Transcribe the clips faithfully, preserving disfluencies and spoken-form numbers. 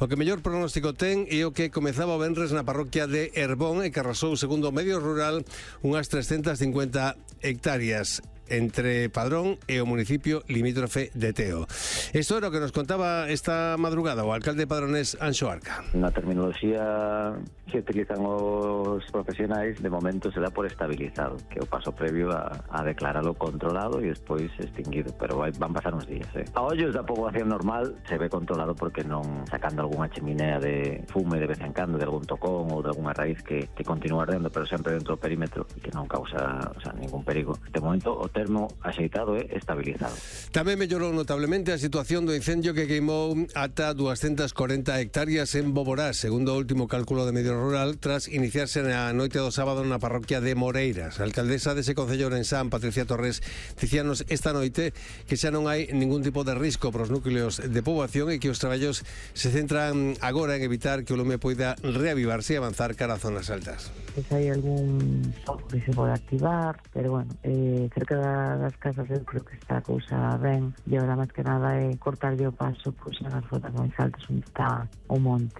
O que mellor pronóstico ten é o que comezaba o venres na parroquia de Herbón e que arrasou, segundo o medio rural, unhas trescentas cincuenta hectáreas entre Padrón e o municipio limítrofe de Teo. Isto era o que nos contaba esta madrugada o alcalde padronés Anxo Arca. Na terminoloxía que utilizan os profesionais, de momento se dá por estabilizado, que é o paso previo a, a declaralo controlado e despois extinguido, pero vai, van pasar uns días. Eh. A ollos da poboación normal se ve controlado porque non sacando algunha cheminea de fume de vez en cando, de algún tocón ou de algunha raíz que, que continúa ardendo, pero sempre dentro do perímetro e que non causa, o sea, ningún perigo. De momento o termo axeitado e estabilizado. Tamén mellorou notablemente a situación do incendio que queimou ata doscientas corenta hectáreas en Boborás, segundo o último cálculo de medio rural, tras iniciarse na noite do sábado na parroquia de Moreiras. A alcaldesa dese concello ourensán, Patricia Torres, dicíanos esta noite que xa non hai ningún tipo de risco para os núcleos de poboación e que os traballos se centran agora en evitar que o lume poida reavivarse e avanzar cara a zonas altas. Pois hai algún foco que se pode activar, pero bueno, eh, cerca das casas eu creo que está a cousa ben, e agora máis que nada é cortarlle o paso pois, nas zonas máis altas onde está o monte.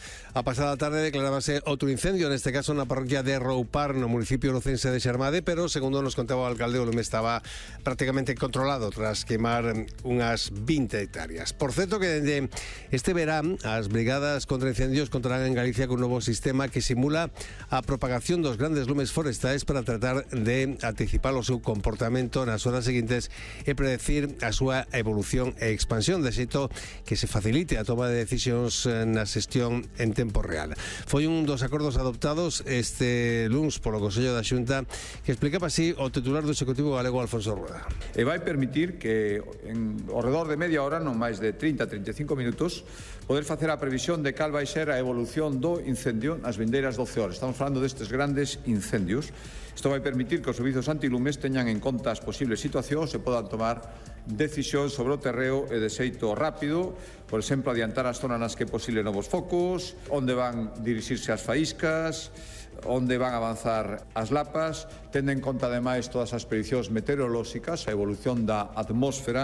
A pasada tarde declarábase outro incendio, neste caso na parroquia de Roupar, no municipio lucense de Xermade, pero segundo nos contaba o alcalde, o lume estaba prácticamente controlado tras queimar unhas vinte hectáreas. Por certo que dende este verán as brigadas contra incendios contarán en Galicia con un novo sistema que simula a propagación dos grandes lumes forestais para tratar de anticipar o seu comportamento nas horas seguintes e predecir a súa evolución e expansión, de xeito que se facilite a toma de decisións na xestión en tempo real. Foi un dos acordos adoptados este luns polo Consello da Xunta que explicaba así o titular do Executivo galego Alfonso Rueda. E vai permitir que en ao redor de media hora, non máis de trinta a trinta e cinco minutos, poder facer a previsión de cal vai ser a evolución do incendio nas vindeiras doce horas. Estamos falando destes grandes incendios. Isto vai permitir que os servizos antilumes teñan en conta as posibles situacións e podan tomar decisións sobre o terreo e de xeito rápido, por exemplo, adiantar as zonas nas que é posible novos focos, onde van dirixirse as faíscas, onde van avanzar as lapas, tendo en conta ademais todas as predicións meteorolóxicas, a evolución da atmósfera.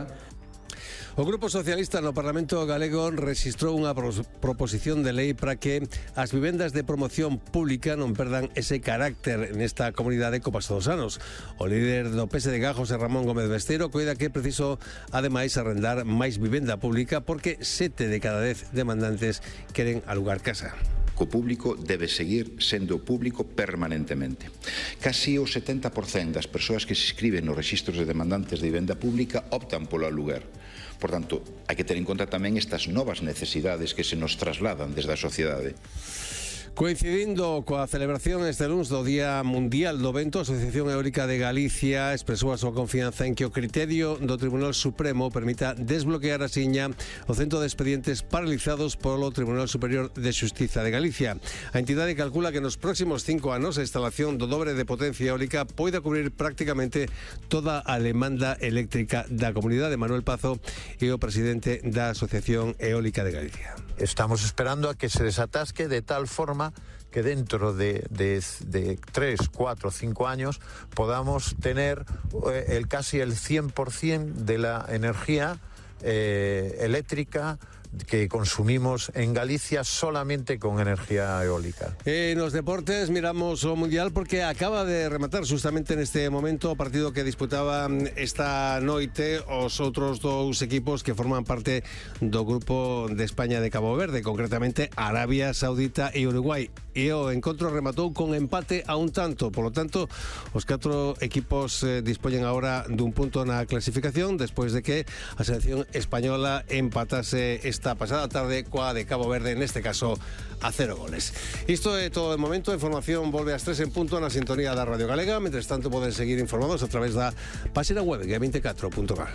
O Grupo Socialista no Parlamento galego rexistrou unha proposición de lei para que as vivendas de promoción pública non perdan ese carácter nesta comunidade co paso dos anos. O líder do P S de Gajos, Ramón Gómez Besteiro, coida que é preciso, ademais, arrendar máis vivenda pública porque sete de cada dez demandantes queren alugar casa. O público debe seguir sendo público permanentemente. Casi o setenta por cento das persoas que se inscriben nos rexistros de demandantes de vivenda pública optan polo aluguer. Por tanto, hai que ter en conta tamén estas novas necesidades que se nos trasladan desde a sociedade. Coincidindo coa celebración este luns do Día Mundial do Vento, a Asociación Eólica de Galicia expresou a súa confianza en que o criterio do Tribunal Supremo permita desbloquear asiña o centro de expedientes paralizados polo Tribunal Superior de Xustiza de Galicia. A entidade calcula que nos próximos cinco anos a instalación do dobre de potencia eólica poida cubrir prácticamente toda a demanda eléctrica da comunidade. Manuel Pazo é o presidente da Asociación Eólica de Galicia. Estamos esperando a que se desatasque de tal forma que dentro de, de, de tres, cuatro, cinco años podamos tener el casi el cien por ciento de la energía eh, eléctrica que consumimos en Galicia solamente con energía eólica. En los deportes miramos o Mundial porque acaba de rematar justamente neste momento o partido que disputaban esta noite os outros dous equipos que forman parte do grupo de España de Cabo Verde, concretamente Arabia Saudita e Uruguai. E o encontro rematou con empate a un tanto, polo tanto, os catro equipos eh, dispoñen agora dun punto na clasificación despois de que a selección española empatase esta pasada tarde coa de Cabo Verde, neste caso a cero goles. Isto é todo de momento. A información volve ás tres en punto na sintonía da Radio Galega. Mentres tanto poden seguir informados a través da página web G veinticuatro punto gal.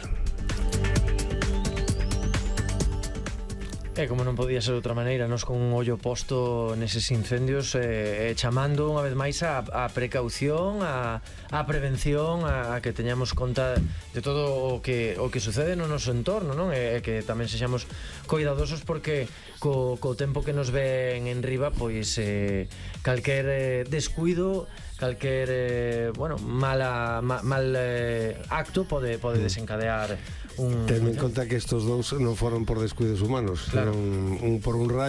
E como non podía ser de outra maneira, nos con un ollo posto neses incendios, eh, chamando unha vez máis a, a precaución, a, a prevención, a, a que teñamos conta de todo o que o que sucede no noso entorno, non? E, e que tamén sexamos coidadosos porque co, co tempo que nos ven en riba, pois eh, calquer eh, descuido, calquer eh, bueno, mala ma, mal eh, acto pode pode desencadear un... Ten en conta que estos dous non foron por descuidos humanos, claro. un, un por un rayo.